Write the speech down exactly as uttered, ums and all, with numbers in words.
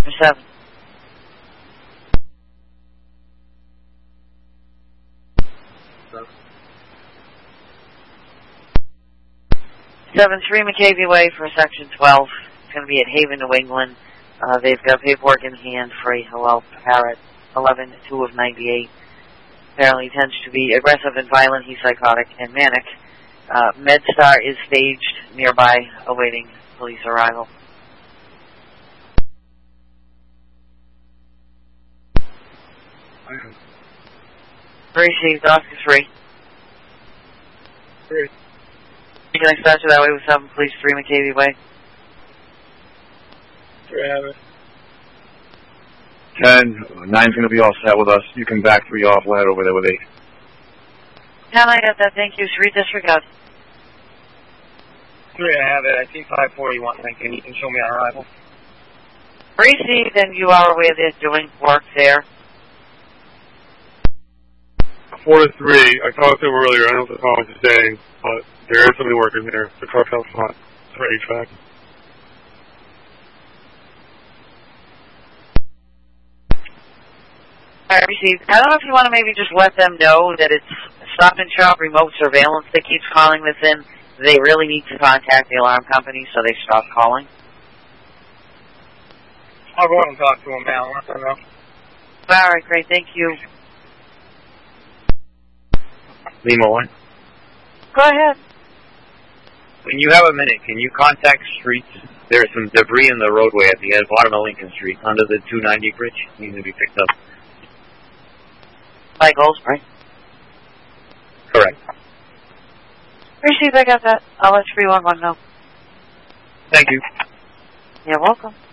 seven. seven three McCavey Way for section twelve. It's going to be at Haven, New England. Uh, they've got paperwork in hand for a Hillel Parrot, eleven two of ninety-eight. Apparently tends to be aggressive and violent. He's psychotic and manic. Uh, MedStar is staged nearby, awaiting police arrival. Received, Oscar three. Three. You can dispatch it that way with seven, police three McCavey Way. Three have it. ten, nine's going to be all set with us. You can back three off, we'll head over there with eight. ten, I got that, thank you. three disregard. Three, I have it. I see five forty-one, thinking you can show me on arrival. Received, and you are aware they're doing work there. Four to three. I talked to him earlier. I don't know what the call was saying, but there is somebody working there. The truck's out front for H V A C. I received. I don't know if you want to maybe just let them know that it's Stop and Shop remote surveillance that keeps calling this in. They really need to contact the alarm company, so they stop calling. I'll go and talk to him now. Let them know. All right, great. Thank you. Lima one. Go ahead. When you have a minute, can you contact streets? There's some debris in the roadway at the bottom of Lincoln Street under the two ninety bridge. Needs to be picked up. By Goldsberry. Correct. Received, I got that. I'll let three one one know. Thank you. You're welcome.